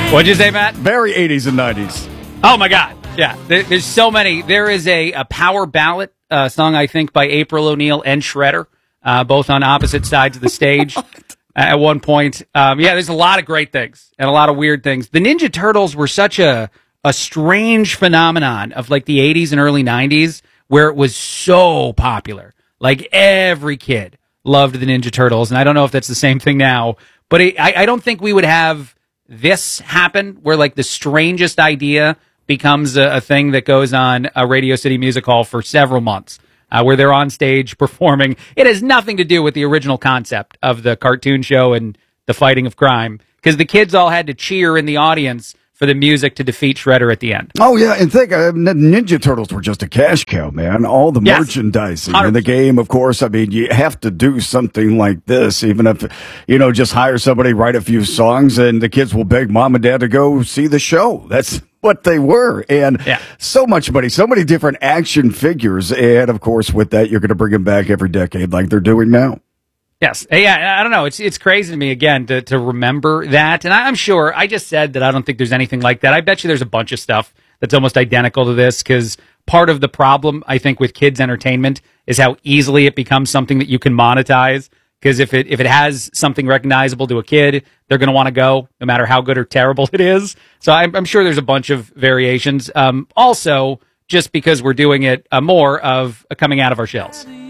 What'd you say, Matt? Very 80s and 90s. Oh, my God. Yeah, there's so many. There is a power ballad song, I think, by April O'Neil and Shredder, both on opposite sides of the stage at one point. Yeah, there's a lot of great things and a lot of weird things. The Ninja Turtles were such a strange phenomenon of like the 80s and early 90s where it was so popular. Like every kid loved the Ninja Turtles, and I don't know if that's the same thing now, but I don't think we would have this happen where like the strangest idea becomes a thing that goes on a Radio City Music Hall for several months, where they're on stage performing. It has nothing to do with the original concept of the cartoon show and the fighting of crime, because the kids all had to cheer in the audience for the music to defeat Shredder at the end. Oh, yeah, and think, Ninja Turtles were just a cash cow, man. All the merchandising in the game, of course. I mean, you have to do something like this, even if, just hire somebody, write a few songs, and the kids will beg mom and dad to go see the show. That's what they were. And so much money, so many different action figures. And, of course, with that, you're going to bring them back every decade like they're doing now. Yes. Yeah, I don't know. It's crazy to me, again, to remember that. And I'm sure, I just said that I don't think there's anything like that. I bet you there's a bunch of stuff that's almost identical to this, because part of the problem, I think, with kids' entertainment is how easily it becomes something that you can monetize. Because if it has something recognizable to a kid, they're going to want to go, no matter how good or terrible it is. So I'm sure there's a bunch of variations. Also, just because we're doing it more of coming out of our shells.